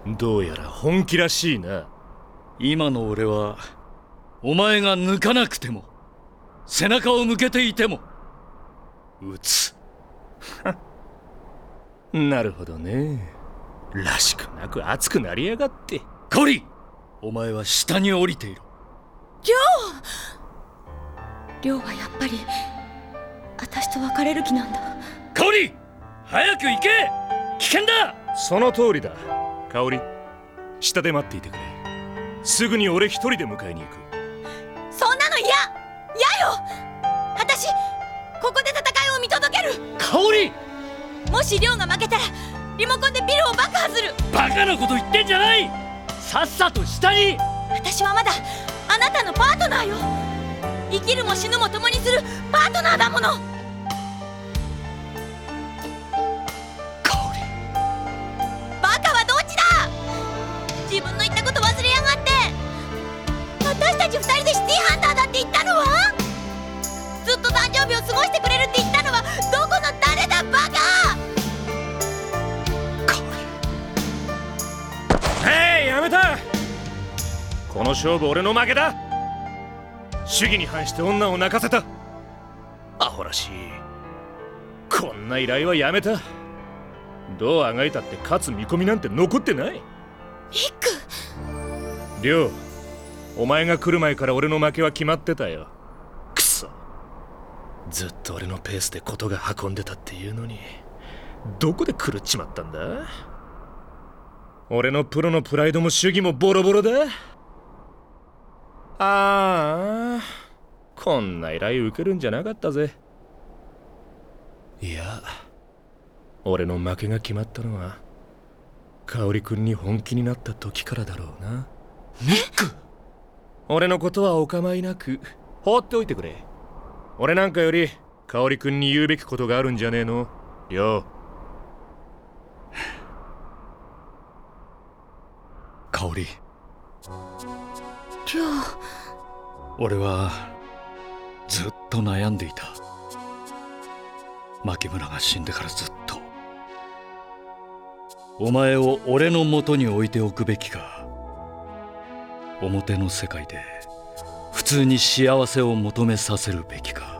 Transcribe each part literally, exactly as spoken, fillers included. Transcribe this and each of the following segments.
どうやら本気らしいな。 今の俺はお前が抜かなくても背中を向けていても撃つ。 なるほどね。らしくなく熱くなりやがって。 カオリ、お前は下に降りていろ。 リョウリョウはやっぱり私と別れる気なんだ。 カオリ、早く行け、危険だ。 その通りだ。カオリ、下で待っていてくれ。すぐに俺一人で迎えに行く。 そんなの嫌、嫌よ。私ここで戦いを見届ける。 カオリ、 もしリョウが負けたらリモコンでビルを爆破する。 バカなこと言ってんじゃない。さっさと下に。 私はまだあなたのパートナーよ。生きるも死ぬも共にするパートナーだもの。 カオリ、 バカはどっちだ。自分の言ったこと忘れやがって。私たち二人でシティハンターだって言ったのは。ずっと誕生日を過ごしてくれるって言ったのはどこの誰だ、バカ。 カオリ、 へい、やめた。この勝負俺の負けだ。主義に反して女を泣かせた。アホらしい。こんな依頼はやめた。どうあがいたって勝つ見込みなんて残ってない。 リック、 リョウ、お前が来る前から俺の負けは決まってたよ。くそ、ずっと俺のペースで事が運んでたっていうのに、どこで狂っちまったんだ。俺のプロのプライドも主義もボロボロだ。ああ、こんな依頼受けるんじゃなかったぜ。いや、俺の負けが決まったのはカオリ君に本気になった時からだろうな。 ニック、 俺のことはお構いなく放っておいてくれ。俺なんかよりカオリ君に言うべきことがあるんじゃねえの、リョウ。 カオリ、 リョウ、 俺はずっと悩んでいた。牧村が死んでからずっと。お前を俺の元に置いておくべきか、表の世界で普通に幸せを求めさせるべきか。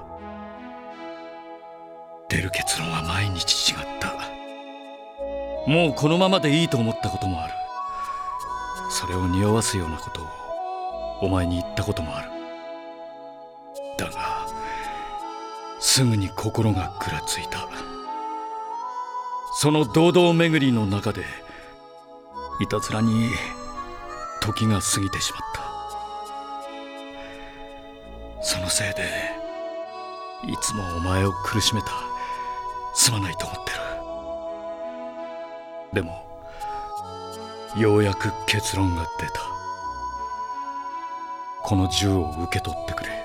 出る結論は毎日違った。もうこのままでいいと思ったこともある。それを匂わすようなことをお前に言ったこともある。だがすぐに心がぐらついた。その堂々巡りの中でいたずらに時が過ぎてしまった。そのせいでいつもお前を苦しめた。すまないと思ってる。でもようやく結論が出た。この銃を受け取ってくれ。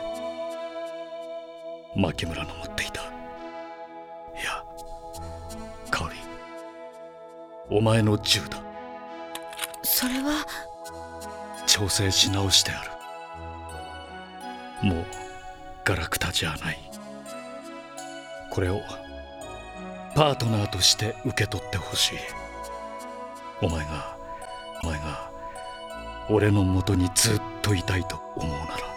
牧村の持っていた。いや、カオリ、お前の銃だ。 それは。 調整し直してある。もうガラクタじゃない。これをパートナーとして受け取ってほしい。お前がお前が俺の元にずっといたいと思うなら。